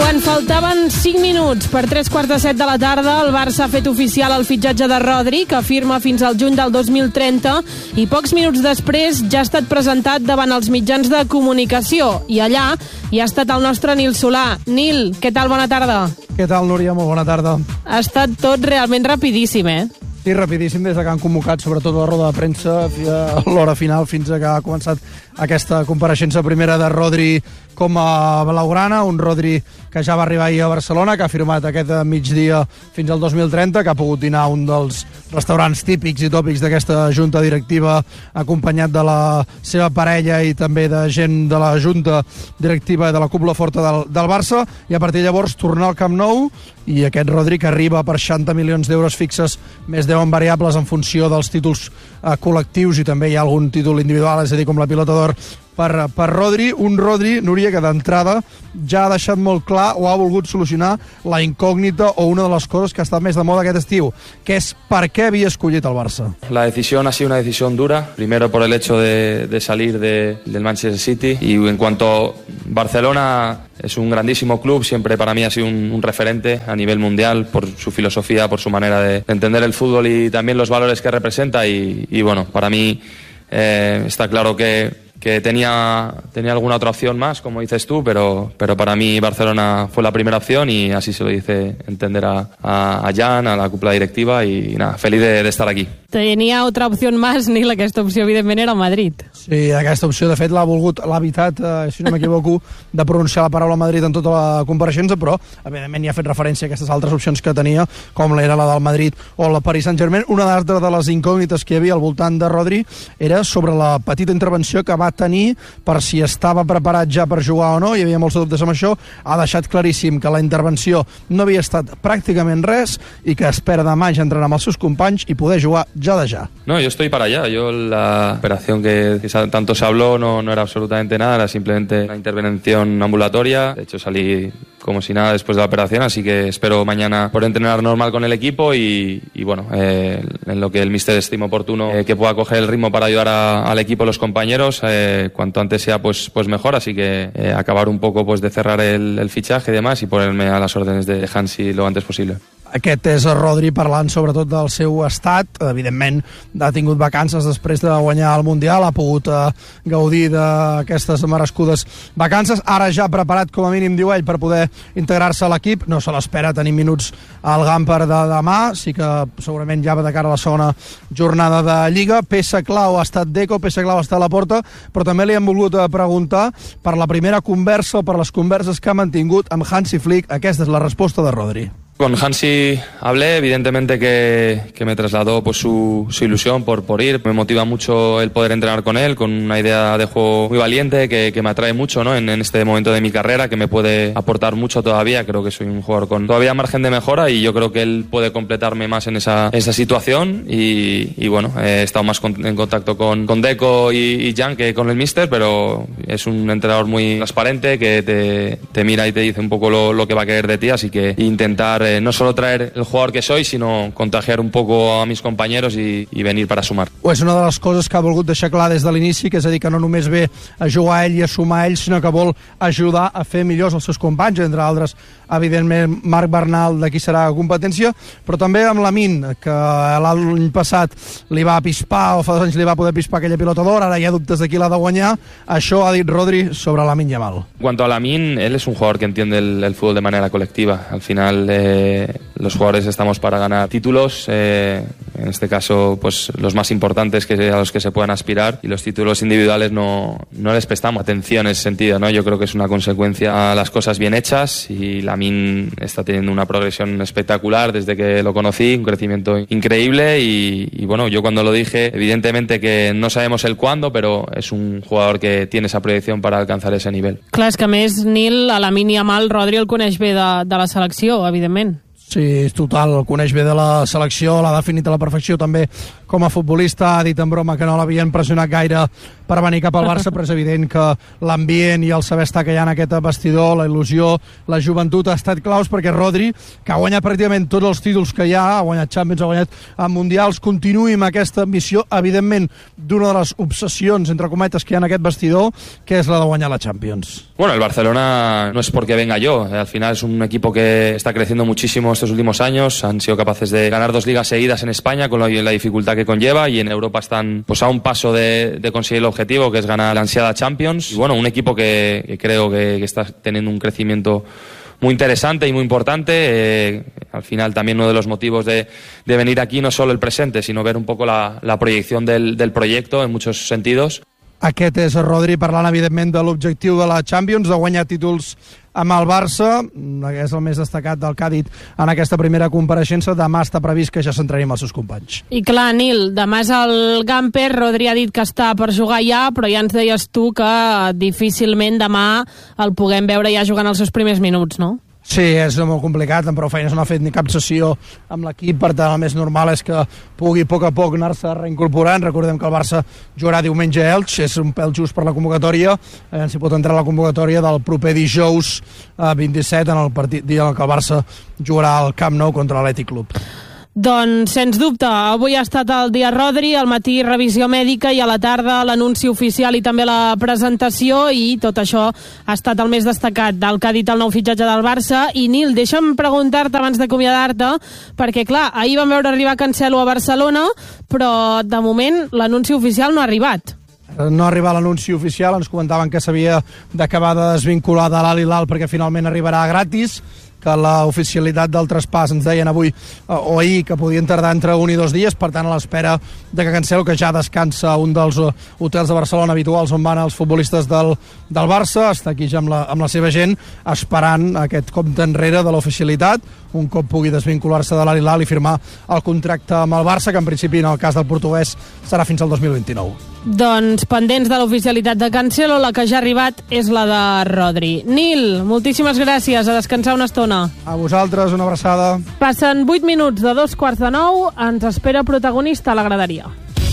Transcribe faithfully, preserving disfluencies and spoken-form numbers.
Quan faltaven cinc minuts per tres quarts de set de la tarda, el Barça ha fet oficial el fitxatge de Rodri, que firma fins al juny del dos mil trenta, i pocs minuts després ja ha estat presentat davant els mitjans de comunicació. I allà hi ha estat el nostre Nil Solà. Nil, què tal? Bona tarda. Què tal, Núria? Molt bona tarda. Ha estat tot realment rapidíssim, eh? Sí, rapidíssim, des que han convocat sobretot la roda de premsa a l'hora final fins que ha començat aquesta compareixença primera de Rodri com a blaugrana, un Rodri que ja va arribar ahir a Barcelona, que ha firmat aquest migdia fins al dos mil trenta, que ha pogut dinar a un dels restaurants típics i tòpics d'aquesta junta directiva, acompanyat de la seva parella i també de gent de la junta directiva de la cúpula forta del, del Barça, i a partir de llavors tornar al Camp Nou, i aquest Rodri que arriba per seixanta milions d'euros fixes, més deu en variables en funció dels títols eh, col·lectius, i també hi ha algun títol individual, és a dir, com la Pilota d'Or per, per Rodri, un Rodri, Núria, que d'entrada ja ha deixat molt clar o ha volgut solucionar la incògnita o una de les coses que ha estat més de moda aquest estiu, que és per què havia escollit el Barça. La decisión ha sido una decisión dura, primero por el hecho de, de salir de, del Manchester City, y en cuanto Barcelona es un grandísimo club, siempre para mí ha sido un, un referente a nivel mundial por su filosofía, por su manera de, de entender el fútbol y también los valores que representa, y, y bueno, para mí eh, está claro que que tenía, tenía alguna otra opción más, como dices tú, pero, pero para mí Barcelona fue la primera opción, y así se lo hice entender a, a, a Jan, a la cúpula directiva, y nada, feliz de, de estar aquí. Tenia otra opció més, Nil, aquesta opció evidentment era el Madrid. Sí, aquesta opció de fet l'ha volgut, l'ha evitat, eh, si no m'equivoco, de pronunciar la paraula Madrid en tota la compareixença, però evidentment hi ha fet referència a aquestes altres opcions que tenia, com era la del Madrid o la Paris Saint-Germain. Una d'altres de les incògnites que hi havia al voltant de Rodri era sobre la petita intervenció que va tenir per si estava preparat ja per jugar o no. Hi havia molts dubtes amb això. Ha deixat claríssim que la intervenció no havia estat pràcticament res i que espera demà ja entrenar amb els seus companys i poder jugar ya de ya. No, yo estoy para allá. Yo la operación que, que tanto se habló no, no era absolutamente nada, era simplemente una intervención ambulatoria. De hecho, salí como si nada después de la operación, así que espero mañana poder entrenar normal con el equipo y, y bueno, eh, en lo que el míster estime oportuno, eh, que pueda coger el ritmo para ayudar a, al equipo, los compañeros, eh, cuanto antes sea pues, pues mejor, así que eh, acabar un poco pues de cerrar el, el fichaje y demás y ponerme a las órdenes de Hansi lo antes posible. Aquest és Rodri parlant sobretot del seu estat. Evidentment ha tingut vacances després de guanyar el Mundial, ha pogut eh, gaudir d'aquestes merescudes vacances, ara ja preparat com a mínim, diu ell, per poder integrar-se a l'equip. No se l'espera tenir minuts al Gamper de demà, sí que segurament ja va de cara a la segona jornada de Lliga. Peça clau ha estat Deco, peça clau ha estat Laporta, però també li hem volgut preguntar per la primera conversa o per les converses que ha mantingut amb Hansi Flick. Aquesta és la resposta de Rodri. Con Hansi hablé, evidentemente que, que me trasladó pues su, su ilusión por, por ir. Me motiva mucho el poder entrenar con él, con una idea de juego muy valiente que, que me atrae mucho, ¿no? en, en este momento de mi carrera, que me puede aportar mucho todavía. Creo que soy un jugador con todavía margen de mejora y yo creo que él puede completarme más en esa, esa situación. Y, y bueno, he estado más con, en contacto con, con Deco y, y Jan que con el míster, pero es un entrenador muy transparente que te, te mira y te dice un poco lo, lo que va a querer de ti, así que intentar no solo traer el jugador que soy, sino contagiar un poco a mis compañeros y, y venir para sumar. És una de les coses que ha volgut deixar clar des de l'inici, que és a dir, que no només ve a jugar ell i a sumar ell, sinó que vol ajudar a fer millors els seus companys, entre altres, evidentment, Marc Bernal, de qui serà competència, però també amb Lamine, que l'any passat li va pispar, o fa dos anys li va poder pispar aquella Pilota d'Or, ara hi ha dubtes de qui l'ha de guanyar. Això ha dit Rodri sobre Lamine Yamal. En cuanto a Lamine, él es un jugador que entiende el, el fútbol de manera colectiva. Al final, eh, los jugadores estamos para ganar títulos, eh, en este caso pues los más importantes que a los que se puedan aspirar, y los títulos individuales no, no les prestamos atención en ese sentido, ¿no? Yo creo que es una consecuencia a las cosas bien hechas, y Lamine está teniendo una progresión espectacular desde que lo conocí, un crecimiento increíble, y, y bueno, yo cuando lo dije, evidentemente que no sabemos el cuándo, pero es un jugador que tiene esa proyección para alcanzar ese nivel. Clar, és que a més, Nil, a Lamine Yamal, Rodri el coneix bé de, de la selecció, evidentment. Sí, és total, el coneix bé de la selecció, l'ha definit a la perfecció també com a futbolista. Ha dit en broma que no l'havien pressionat gaire per venir cap al Barça, però és evident que l'ambient i el saber estar que hi ha en aquest vestidor, la il·lusió, la joventut ha estat claus, perquè Rodri, que ha guanyat pràcticament tots els títols que hi ha, ha guanyat Champions, ha guanyat Mundials, continuï amb aquesta ambició, evidentment, d'una de les obsessions, entre cometes, que hi ha en aquest vestidor, que és la de guanyar la Champions. Bueno, el Barcelona no es porque venga yo, al final es un equipo que está creciendo muchísimo estos últimos años, han sido capaces de ganar dos ligas seguidas en España con la, la dificultad que conlleva, y en Europa están pues a un paso de, de conseguir el objetivo, que es ganar la ansiada Champions. Y bueno, un equipo que, que creo que, que está teniendo un crecimiento muy interesante y muy importante. Eh, al final también uno de los motivos de, de venir aquí no es solo el presente, sino ver un poco la, la proyección del, del proyecto en muchos sentidos. Aquest és Rodri parlant, evidentment, de l'objectiu de la Champions, de guanyar títols amb el Barça, que és el més destacat del que ha dit en aquesta primera compareixença. Demà està previst que ja s'entrenarà amb els seus companys. I clar, Nil, demà és el Gamper, Rodri ha dit que està per jugar ja, però ja ens deies tu que difícilment demà el puguem veure ja jugant els seus primers minuts, no? Sí, és molt complicat, amb prou feines no ha fet ni cap sessió amb l'equip, per tant el més normal és que pugui a poc a poc anar-se reincorporant. Recordem que el Barça jugarà diumenge a Elx, és un pèl just per la convocatòria, eh, s'hi pot entrar a la convocatòria del proper dijous eh, vint-i-set, en el partit, dia en què el Barça jugarà al Camp Nou contra l'Atlètic Club. Doncs, sens dubte, avui ha estat el dia Rodri, al matí revisió mèdica i a la tarda l'anunci oficial i també la presentació, i tot això ha estat el més destacat del que ha dit el nou fitxatge del Barça. I Nil, deixa'm preguntar-te abans d'acomiadar-te, perquè clar, ahir vam veure arribar Cancelo a Barcelona, però de moment l'anunci oficial no ha arribat. No ha arribat l'anunci oficial, ens comentaven que s'havia d'acabar de desvincular de l'Al Hilal perquè finalment arribarà gratis, que l'oficialitat del traspàs ens deien avui o ahir que podien tardar entre un i dos dies, per tant a l'espera de que Cancelo, que ja descansa a un dels hotels de Barcelona habituals on van els futbolistes del, del Barça, està aquí ja amb la, amb la seva gent esperant aquest compte enrere de l'oficialitat, un cop pugui desvincular-se de l'Al Hilal i firmar el contracte amb el Barça, que en principi en el cas del portuguès serà fins al dos mil vint-i-nou. Doncs pendents de l'oficialitat de Cancelo, la que ja ha arribat és la de Rodri. Nil, moltíssimes gràcies, a descansar una estona. A vosaltres, una abraçada. Passen vuit minuts de dos quarts de nou, ens espera protagonista a la graderia.